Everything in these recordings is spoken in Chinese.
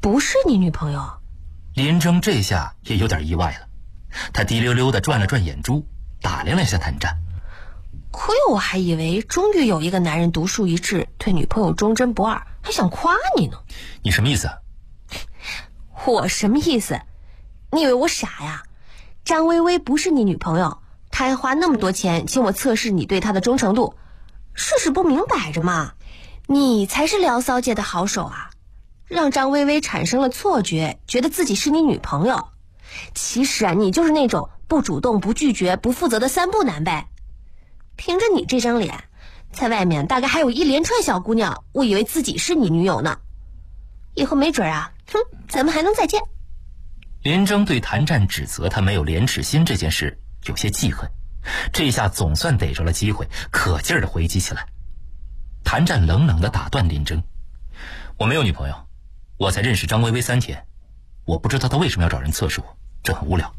不是你女朋友？ 林征这下也有点意外了，他滴溜溜地转了转眼珠，打量了一下谭战。 可我还以为终于有一个男人独树一帜，对女朋友忠贞不二，还想夸你呢。 你什么意思啊？ 我什么意思？你以为我傻呀？张薇薇不是你女朋友，她还花那么多钱请我测试你对她的忠诚度，事实不明摆着嘛。你才是聊骚界的好手啊，让张薇薇产生了错觉，觉得自己是你女朋友。其实啊，你就是那种不主动、不拒绝、不负责的三不男呗。凭着你这张脸，在外面大概还有一连串小姑娘误以为自己是你女友呢。以后没准啊，咱们还能再见。 林征对谭战指责他没有廉耻心这件事有些记恨，这下总算逮着了机会，可劲儿地回击起来。谭战冷冷地打断林征：我没有女朋友，我才认识张薇薇3天，我不知道她为什么要找人测试我，这很无聊。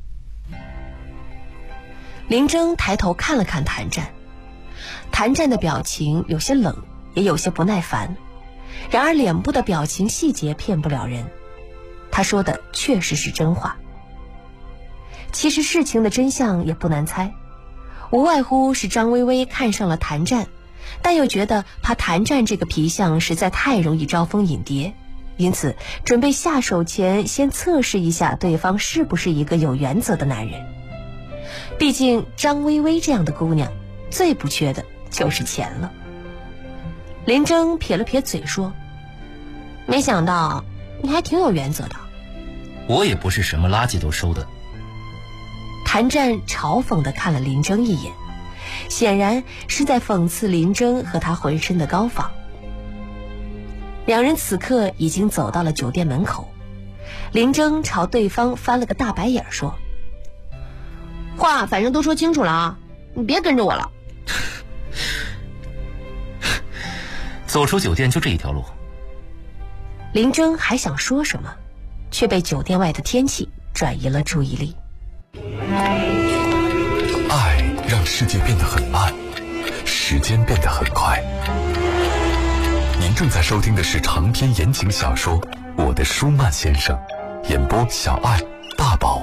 林征抬头看了看谭战，谭战的表情有些冷，也有些不耐烦，然而脸部的表情细节骗不了人，他说的确实是真话。其实事情的真相也不难猜，无外乎是张薇薇看上了谭战，但又觉得怕谭战这个皮相实在太容易招蜂引蝶，因此准备下手前先测试一下对方是不是一个有原则的男人。毕竟张薇薇这样的姑娘最不缺的就是钱了。林征撇了撇嘴说：没想到你还挺有原则的。 我也不是什么垃圾都收的。 谭战嘲讽地看了林征一眼，显然是在讽刺林征和他浑身的高仿。两人此刻已经走到了酒店门口，林征朝对方翻了个大白眼说：话反正都说清楚了啊，你别跟着我了。 走出酒店就这一条路。 林征还想说什么，却被酒店外的天气转移了注意力。 爱让世界变得很慢，时间变得很快。您正在收听的是长篇言情小说《我的舒曼先生》，演播小爱、大宝。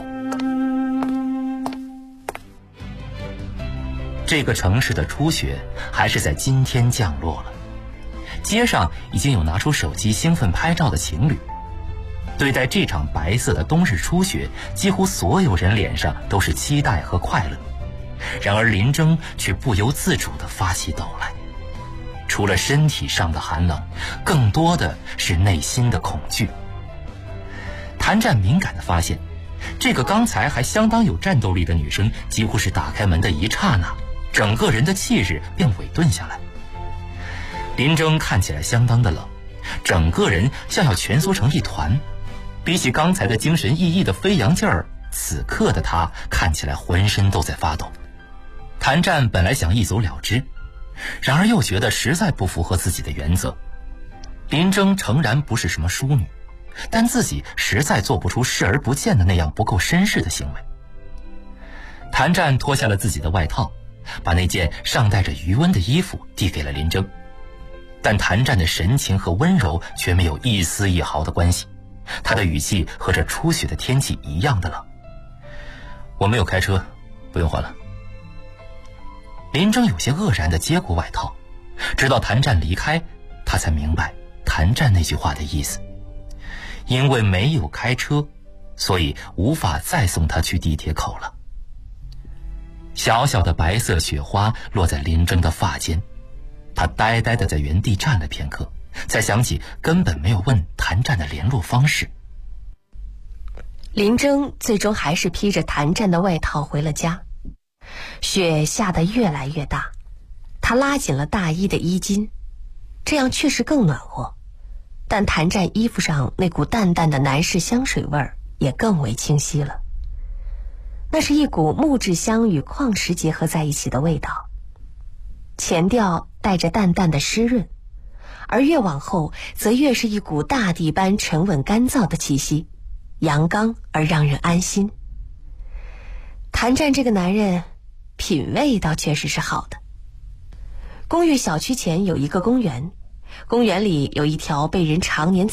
这个城市的初雪还是在今天降落了，街上已经有拿出手机兴奋拍照的情侣。对待这场白色的冬日初雪，几乎所有人脸上都是期待和快乐。然而林征却不由自主地发起抖来，除了身体上的寒冷，更多的是内心的恐惧。谭战敏感地发现，这个刚才还相当有战斗力的女生，几乎是打开门的一刹那，整个人的气势便萎顿下来。林征看起来相当的冷，整个人像要蜷缩成一团，比起刚才的精神奕奕的飞扬劲儿，此刻的他看起来浑身都在发抖。谭战本来想一走了之，然而又觉得实在不符合自己的原则。林征诚然不是什么淑女，但自己实在做不出视而不见的那样不够绅士的行为。谭战脱下了自己的外套，把那件尚带着余温的衣服递给了林征，但谭战的神情和温柔却没有一丝一毫的关系，他的语气和这初雪的天气一样的冷。我没有开车，不用还了。林征有些愕然地接过外套，直到谭战离开，他才明白谭战那句话的意思。因为没有开车，所以无法再送他去地铁口了。小小的白色雪花落在林征的发间，他呆呆地在原地站了片刻，才想起根本没有问谭战的联络方式。 林征最终还是披着谭战的外套回了家。雪下得越来越大，他拉紧了大衣的衣襟，这样确实更暖和，但谭战衣服上那股淡淡的男士香水味儿也更为清晰了。那是一股木质香与矿石结合在一起的味道，前调带着淡淡的湿润，而越往后则越是一股大地般沉稳干燥的气息，阳刚而让人安心。谭战这个男人品味倒确实是好的。公寓小区前有一个公园，公园里有一条被人常年